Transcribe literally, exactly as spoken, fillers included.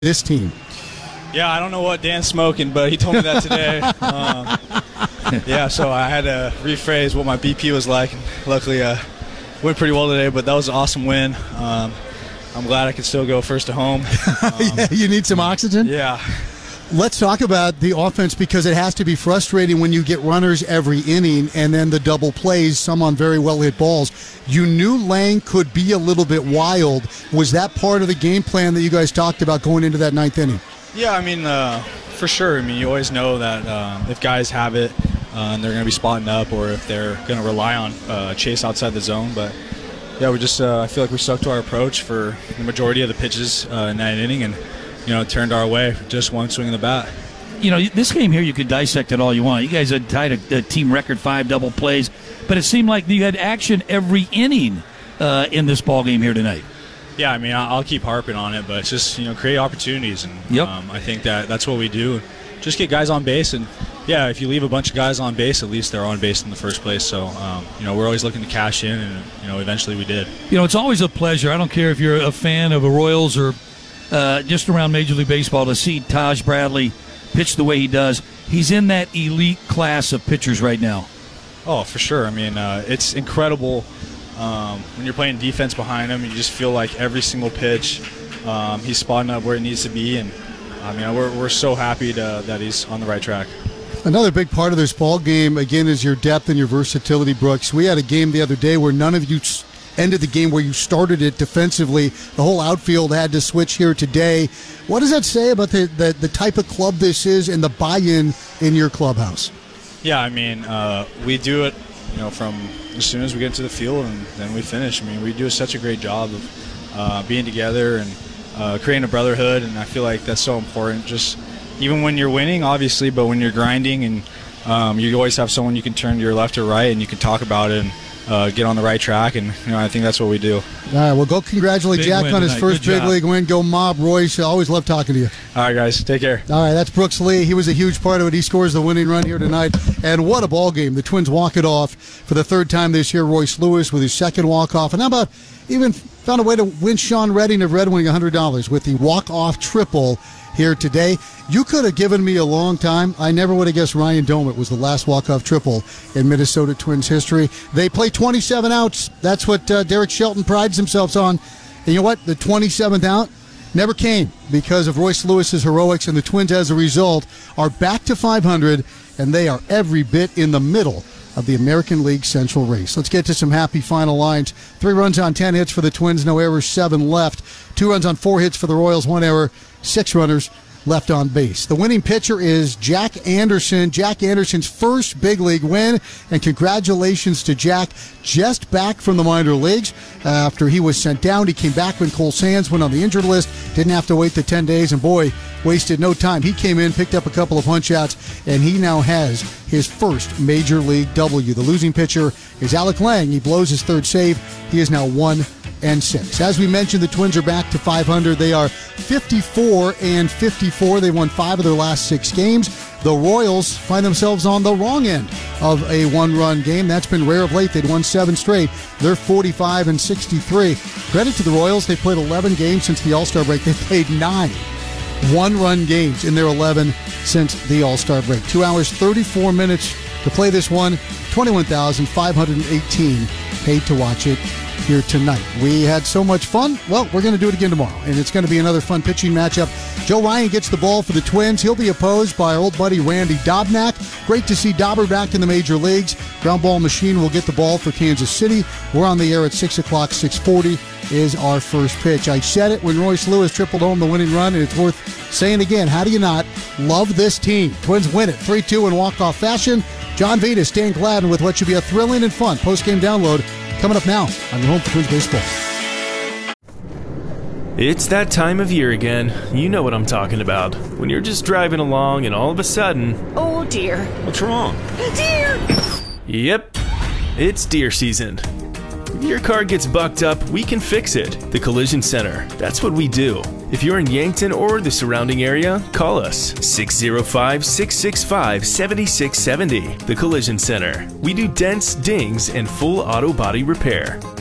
this team? Yeah, I don't know what Dan's smoking, but he told me that today. um, yeah, so I had to rephrase what my B P was like. Luckily, uh, went pretty well today, but that was an awesome win. Um, I'm glad I could still go first to home. Um, yeah, you need some oxygen? Yeah. Let's talk about the offense, because it has to be frustrating when you get runners every inning and then the double plays, some on very well hit balls. You knew Lang could be a little bit wild. Was that part of the game plan that you guys talked about going into that ninth inning? Yeah, I mean, uh, for sure. I mean, you always know that um, if guys have it uh, and they're going to be spotting up, or if they're going to rely on uh, chase outside the zone. But, yeah, we just uh, I feel like we stuck to our approach for the majority of the pitches uh, in that inning, and you know, it turned our way. Just one swing of the bat. You know, this game here, you could dissect it all you want. You guys had tied a, a team record five double plays, but it seemed like you had action every inning uh, in this ball game here tonight. Yeah, I mean, I'll keep harping on it, but it's just, you know, create opportunities, and yep. um, I think that that's what we do. Just get guys on base, and yeah, if you leave a bunch of guys on base, at least they're on base in the first place. So, um, you know, we're always looking to cash in, and you know, eventually we did. You know, it's always a pleasure. I don't care if you're a fan of the Royals or uh, just around Major League Baseball to see Taj Bradley pitch the way he does. He's in that elite class of pitchers right now. Oh, for sure. I mean, uh, it's incredible. Um, when you're playing defense behind him, you just feel like every single pitch um, he's spotting up where it needs to be, and I mean, we're we're so happy to, that he's on the right track. Another big part of this ball game, again, is your depth and your versatility, Brooks. We had a game the other day where none of you ended the game where you started it defensively. The whole outfield had to switch here today. What does that say about the, the, the type of club this is and the buy-in in your clubhouse? Yeah, I mean, uh, we do it, you know, from as soon as we get into the field and then we finish. I mean, we do such a great job of uh, being together and uh, creating a brotherhood, and I feel like that's so important. Just even when you're winning, obviously, but when you're grinding, and um, you always have someone you can turn to your left or right, and you can talk about it and uh, get on the right track, and you know, I think that's what we do. All right, well, go congratulate Big Jack on his tonight. first Good big job. league win. Go Mob. Royce, I always love talking to you. All right, guys, take care. All right, that's Brooks Lee. He was a huge part of it. He scores the winning run here tonight. And what a ball game. The Twins walk it off for the third time this year. Royce Lewis with his second walk-off. And how about even found a way to win Sean Redding of Red Wing one hundred dollars with the walk-off triple here today. You could have given me a long time. I never would have guessed Ryan Domit was the last walk-off triple in Minnesota Twins history. They play twenty-seven outs. That's what uh, Derek Shelton prides himself on. And you know what? The twenty-seventh out never came because of Royce Lewis's heroics, and the Twins, as a result, are back to five hundred, and they are every bit in the middle of the American League Central race. Let's get to some happy final lines. Three runs on ten hits for the Twins, no errors, seven left. Two runs on four hits for the Royals, one error, six runners left on base. The winning pitcher is Jack Anderson. Jack Anderson's first big league win, and congratulations to Jack, just back from the minor leagues. After he was sent down, he came back when Cole Sands went on the injured list, didn't have to wait the ten days, and boy, wasted no time. He came in, picked up a couple of punch-outs, and he now has his first Major League W. The losing pitcher is Alec Lang. He blows his third save. He is now one and six. As we mentioned, the Twins are back to five hundred. They are fifty-four and fifty-four. They won five of their last six games. The Royals find themselves on the wrong end of a one-run game. That's been rare of late. They'd won seven straight. They're forty-five and sixty-three. Credit to the Royals. They played eleven games since the All-Star break. They played nine one-run games in their eleven since the All-Star break. Two hours, thirty-four minutes to play this one. twenty-one thousand five hundred eighteen paid to watch it here tonight. We had so much fun. Well, we're going to do it again tomorrow, and it's going to be another fun pitching matchup. Joe Ryan gets the ball for the Twins. He'll be opposed by our old buddy Randy Dobnak. Great to see Dobber back in the major leagues. Ground ball machine will get the ball for Kansas City. We're on the air at six o'clock, six forty is our first pitch. I said it when Royce Lewis tripled home the winning run, and it's worth saying again. How do you not love this team? Twins win it three two in walk-off fashion. John Vita, Stan Gladden with what should be a thrilling and fun post-game download coming up now on your home for Twins baseball. It's that time of year again. You know what I'm talking about. When you're just driving along and all of a sudden... Oh, dear. What's wrong? Deer! Yep, it's deer season. If your car gets bucked up, we can fix it. The Collision Center. That's what we do. If you're in Yankton or the surrounding area, call us. six oh five, six six five, seven six seven oh. The Collision Center. We do dents, dings, and full auto body repair.